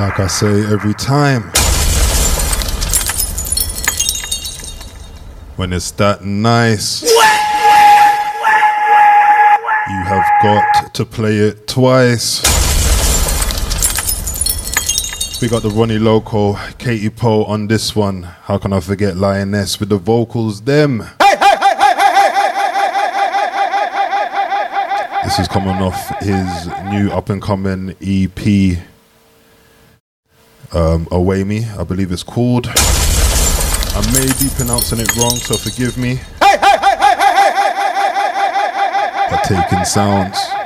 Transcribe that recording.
Like I say every time, when it's that nice, you have got to play it twice. We got the Ronnie Loco, Katie Poe on this one. How can I forget Lioness with the vocals, them. This is coming off his new up-and-coming EP, Away Me, I believe it's called. I may be pronouncing it wrong, so forgive me. But taking sounds.